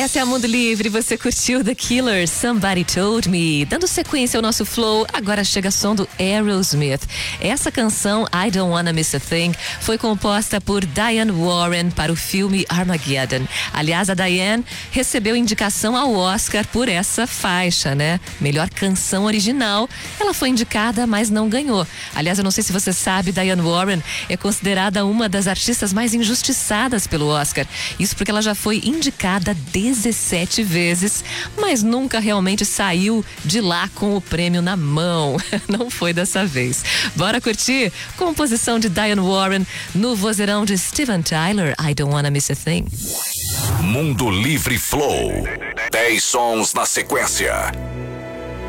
Essa é a Mundo Livre, você curtiu The Killers, Somebody Told Me. Dando sequência ao nosso flow, agora chega som do Aerosmith. Essa canção, I Don't Wanna Miss a Thing, foi composta por Diane Warren para o filme Armageddon. Aliás, a Diane recebeu indicação ao Oscar por essa faixa, né? Melhor canção original. Ela foi indicada, mas não ganhou. Aliás, eu não sei se você sabe, Diane Warren é considerada uma das artistas mais injustiçadas pelo Oscar. Isso porque ela já foi indicada 17 vezes, mas nunca realmente saiu de lá com o prêmio na mão. Não foi dessa vez. Bora curtir? Composição de Diane Warren no vozeirão de Steven Tyler, I Don't Wanna Miss a Thing. Mundo Livre Flow. 10 sons na sequência.